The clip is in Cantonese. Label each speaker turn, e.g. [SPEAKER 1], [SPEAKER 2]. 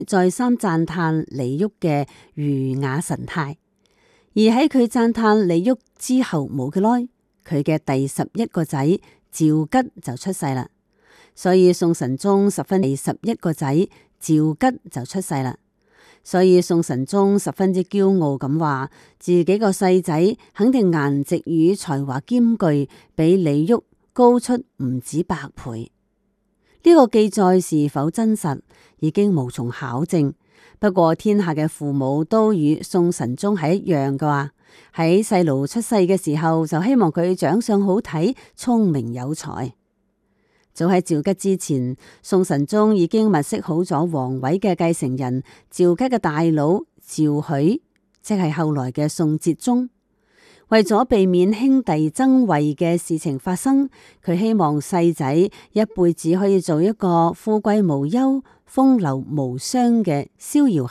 [SPEAKER 1] 再三讚嘆李煜嘅儒雅神態。而喺佢讚嘆李煜之後冇幾耐，佢嘅第11個仔趙吉就出世啦。所以宋神宗十分第11個仔趙吉就出世啦。所以宋神宗十分之驕傲咁話，自己個細仔肯定顏值與才華兼具，比李煜高出唔止100倍。呢個記載是否真實，已經無從考證。不過天下嘅父母都與宋神宗係一樣嘅話，喺細路出世嘅時候就希望佢長相好睇、聰明有才。早喺趙吉之前，宋神宗已經物色好咗皇位嘅繼承人趙吉嘅大佬趙許，即係後來嘅宋哲宗。為咗避免兄弟爭位嘅事情發生，佢希望細仔一輩子可以做一個富貴無憂、風流無雙嘅逍遙